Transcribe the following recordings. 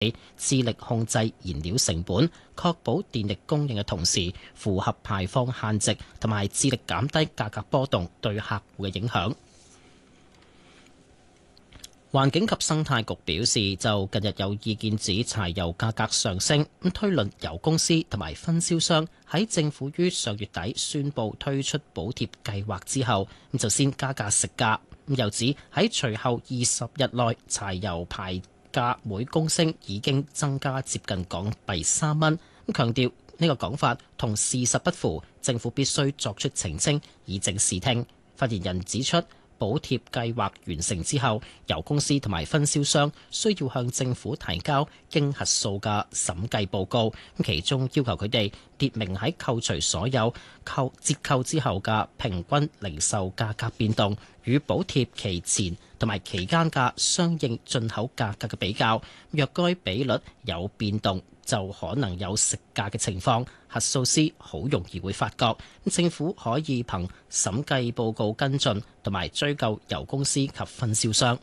致力控制燃料成本，確保電力供應嘅同時符合排放限值，同埋致力減低價格波動對客戶嘅影響。環境及生態局表示，就近日有意見指柴油價格上升，推論油公司同埋分銷商喺政府於上月底宣布推出補貼計劃之後，就先加價食價。又指喺隨後20日內，柴油牌價每公升已經增加接近港幣3蚊。強調呢個講法同事實不符，政府必須作出澄清，以正視聽。發言人指出，補貼計劃完成之後，油公司同埋分銷商需要向政府提交經核數嘅審計報告，其中要求佢哋列明喺扣除所有折扣之後嘅平均零售價格變動，與補貼期前同埋期間嘅相應進口價格嘅比較。若該比率有變動，就可能有食價嘅情況，核數師好容易會發覺。政府可以憑審計報告跟進，同埋追究油公司及分銷商。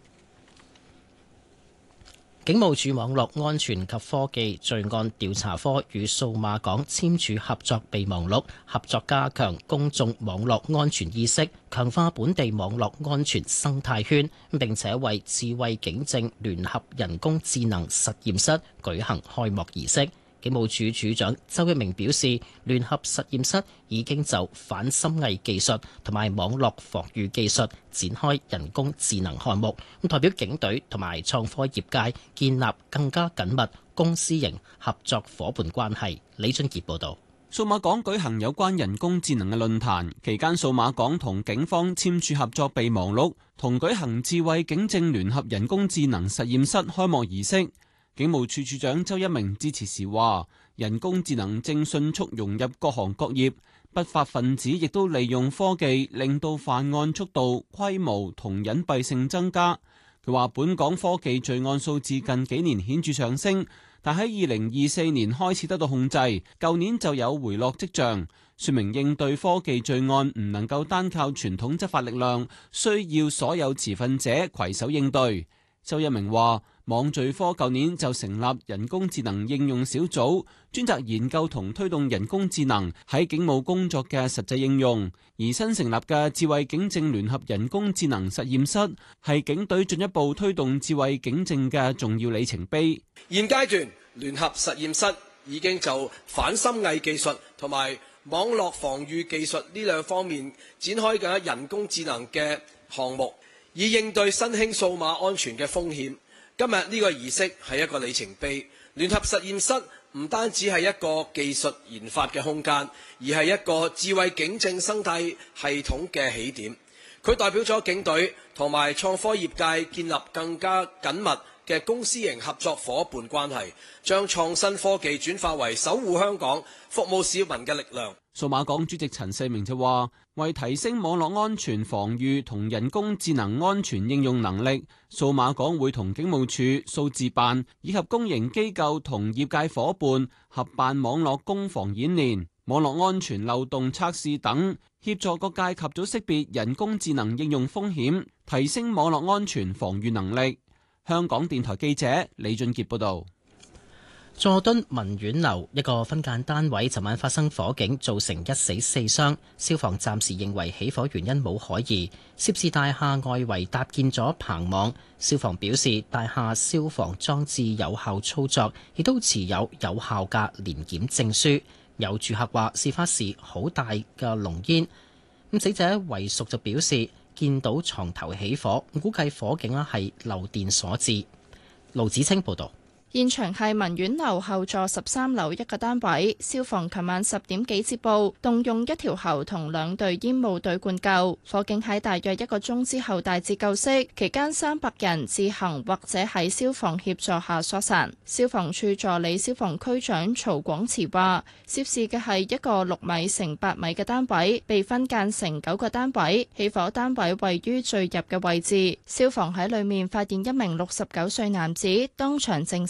警務處網絡安全及科技罪案調查科與數碼港簽署合作備忘錄，合作加強公眾網絡安全意識，強化本地網絡安全生態圈，並且為智慧警政聯合人工智能實驗室舉行開幕儀式。警務處處長周一鳴表示，聯合實驗室已經就反深偽技術同埋網絡防禦技術展開人工智能項目，代表警隊同埋創科業界建立更加緊密公私營合作夥伴關係。李俊傑報導。 數碼港舉行有關人工智能嘅論壇，期間數碼港同警方簽署合作備忘錄，同舉行智慧警政聯合人工智能實驗室開幕儀式。警務處處長周一鳴致辭時話，人工智能正迅速融入各行各業，不法分子亦都利用科技令到犯案速度、規模同隱蔽性增加。佢話本港科技罪案數字近幾年顯著上升，但喺2024年開始得到控制，舊年就有回落跡象，說明應對科技罪案唔能夠單靠傳統執法力量，需要所有持份者攜手應對。周一鳴話，網罪科舊年就成立人工智能應用小組，專責研究同推動人工智能喺警務工作嘅實際應用。而新成立嘅智慧警政聯合人工智能實驗室，係警隊進一步推動智慧警政嘅重要里程碑。 現階段，聯合實驗室已經就反深偽技術同埋網絡防禦技術呢兩方面展開嘅人工智能嘅項目，以應對新興數碼安全嘅風險。今日呢個儀式係一個里程碑，聯合實驗室唔單止係一個技術研發嘅空間，而係一個智慧警政生態系統嘅起點。佢代表咗警隊同埋創科業界建立更加緊密嘅公私營合作夥伴關係，將創新科技轉化為守護香港、服務市民嘅力量。 數碼港主席陳世明就話，為提升網絡安全防禦同人工智能安全應用能力，數碼港會同警務處、數字辦以及公營機構同業界夥伴合辦網絡攻防演練、網絡安全漏洞測試等，協助各界及早識別人工智能應用風險，提升網絡安全防禦能力。香港電台記者李俊傑報導。 佐敦文苑樓一個分間單位尋晚發生火警，造成1死4傷。消防暫時認為起火原因冇可疑。涉事大廈外圍搭建咗棚網，消防表示大廈消防裝置有效操作，亦都持有有效嘅年檢證書。有住客話事發時好大嘅濃煙。死者遺屬就表示見到床頭起火，估計火警係漏電所致。盧子清報導。 現場係文苑樓後座13樓一個單位，消防琴晚10點幾接報，動用1條喉同2隊煙霧隊灌救。火警喺大約1個鐘之後大致救熄，期間300人自行或者喺消防協助下疏散。消防處助理消防區長曹廣慈話，涉事嘅係一個6米乘8米嘅單位，被分間成9個單位，起火單位位於最入嘅位置。消防喺裏面發現一名69歲男子，當場證實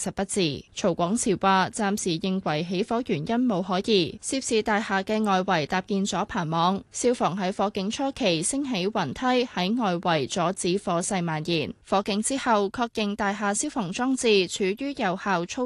實不治。曹廣潮話：暫時認為起火原因冇可疑，涉事大廈嘅外圍搭建咗棚網，消防喺火警初期升起雲梯喺外圍阻止火勢蔓延。火警之後確認大廈消防裝置處於有效操